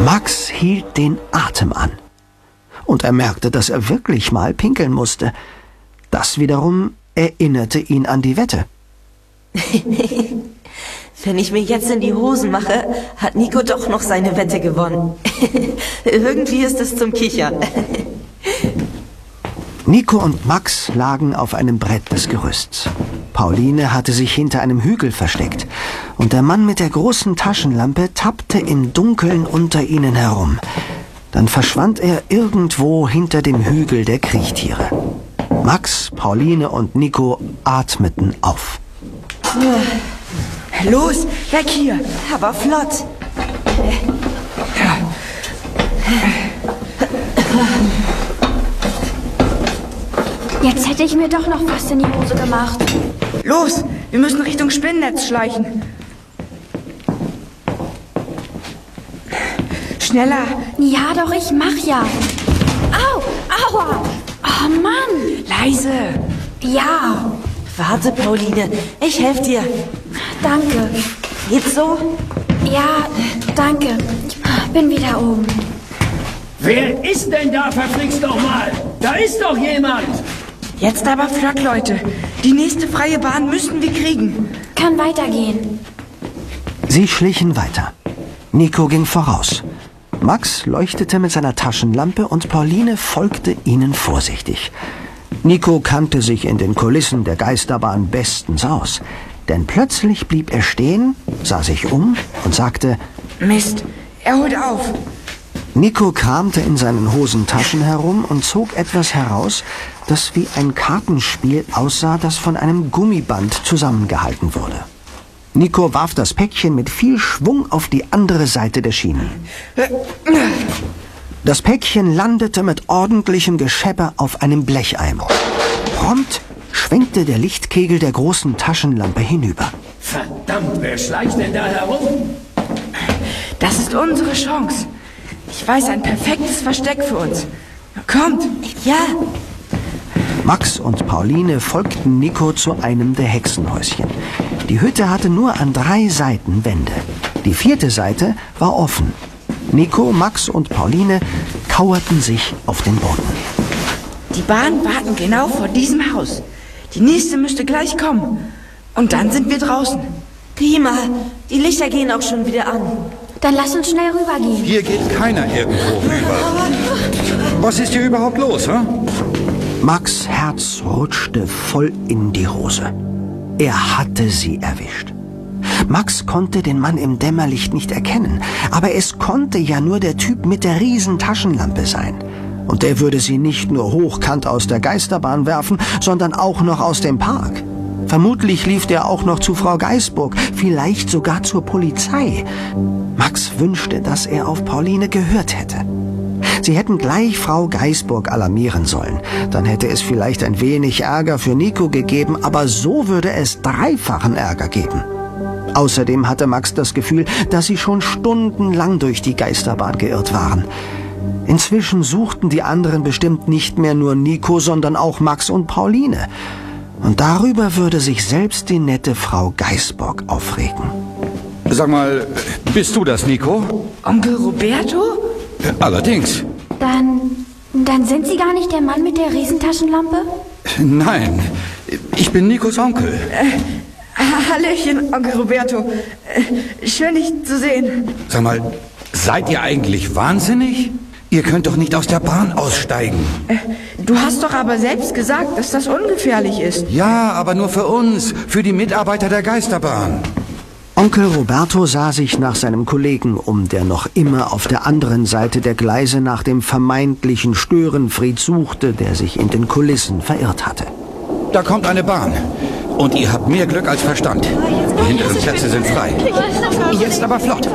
Max hielt den Atem an. Und er merkte, dass er wirklich mal pinkeln musste. Das wiederum erinnerte ihn an die Wette. Wenn ich mir jetzt in die Hosen mache, hat Nico doch noch seine Wette gewonnen. Irgendwie ist es zum Kichern. Nico und Max lagen auf einem Brett des Gerüsts. Pauline hatte sich hinter einem Hügel versteckt. Und der Mann mit der großen Taschenlampe tappte im Dunkeln unter ihnen herum. Dann verschwand er irgendwo hinter dem Hügel der Kriechtiere. Max, Pauline und Nico atmeten auf. Los, weg hier, aber flott. Jetzt hätte ich mir doch noch fast in die Hose gemacht. Los, wir müssen Richtung Spinnennetz schleichen. Schneller. Ja, doch, ich mach ja. Au, aua. Oh, Mann. Leise. Ja. Warte, Pauline, ich helfe dir. Danke. Geht's so? Ja, danke. Ich bin wieder oben. Wer ist denn da, verflixt doch mal? Da ist doch jemand! Jetzt aber flott, Leute. Die nächste freie Bahn müssen wir kriegen. Kann weitergehen. Sie schlichen weiter. Nico ging voraus. Max leuchtete mit seiner Taschenlampe und Pauline folgte ihnen vorsichtig. Nico kannte sich in den Kulissen der Geisterbahn bestens aus. Denn plötzlich blieb er stehen, sah sich um und sagte: Mist, er holt auf. Nico kramte in seinen Hosentaschen herum und zog etwas heraus, das wie ein Kartenspiel aussah, das von einem Gummiband zusammengehalten wurde. Nico warf das Päckchen mit viel Schwung auf die andere Seite der Schienen. Das Päckchen landete mit ordentlichem Geschepper auf einem Blecheimer. Prompt schwenkte der Lichtkegel der großen Taschenlampe hinüber. Verdammt, wer schleicht denn da herum? Das ist unsere Chance. Ich weiß ein perfektes Versteck für uns. Kommt! Ja. Max und Pauline folgten Nico zu einem der Hexenhäuschen. Die Hütte hatte nur an 3 Seiten Wände. Die 4. Seite war offen. Nico, Max und Pauline kauerten sich auf den Boden. Die Bahn warten genau vor diesem Haus. Die nächste müsste gleich kommen. Und dann sind wir draußen. Prima, die Lichter gehen auch schon wieder an. Dann lass uns schnell rübergehen. Hier geht keiner irgendwo rüber. Was ist hier überhaupt los, hä? Max' Herz rutschte voll in die Hose. Er hatte sie erwischt. Max konnte den Mann im Dämmerlicht nicht erkennen, aber es konnte ja nur der Typ mit der riesen Taschenlampe sein. Und der würde sie nicht nur hochkant aus der Geisterbahn werfen, sondern auch noch aus dem Park. Vermutlich lief der auch noch zu Frau Geißburg, vielleicht sogar zur Polizei. Max wünschte, dass er auf Pauline gehört hätte. Sie hätten gleich Frau Geißburg alarmieren sollen. Dann hätte es vielleicht ein wenig Ärger für Nico gegeben, aber so würde es 3-fachen Ärger geben. Außerdem hatte Max das Gefühl, dass sie schon stundenlang durch die Geisterbahn geirrt waren. Inzwischen suchten die anderen bestimmt nicht mehr nur Nico, sondern auch Max und Pauline. Und darüber würde sich selbst die nette Frau Geißburg aufregen. Sag mal, bist du das, Nico? Onkel Roberto? Allerdings. Dann sind Sie gar nicht der Mann mit der Riesentaschenlampe? Nein, ich bin Nikos Onkel. Hallöchen, Onkel Roberto. Schön, dich zu sehen. Sag mal, seid ihr eigentlich wahnsinnig? Ihr könnt doch nicht aus der Bahn aussteigen. Du hast doch aber selbst gesagt, dass das ungefährlich ist. Ja, aber nur für uns, für die Mitarbeiter der Geisterbahn. Onkel Roberto sah sich nach seinem Kollegen um, der noch immer auf der anderen Seite der Gleise nach dem vermeintlichen Störenfried suchte, der sich in den Kulissen verirrt hatte. Da kommt eine Bahn. Und ihr habt mehr Glück als Verstand. Die hinteren Plätze sind frei. Jetzt aber flott.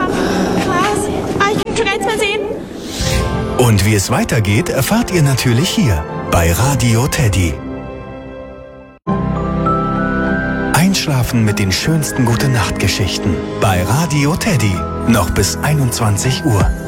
Ich kann schon eins mehr sehen. Und wie es weitergeht, erfahrt ihr natürlich hier bei Radio Teddy. Einschlafen mit den schönsten Gute-Nacht-Geschichten bei Radio Teddy. Noch bis 21 Uhr.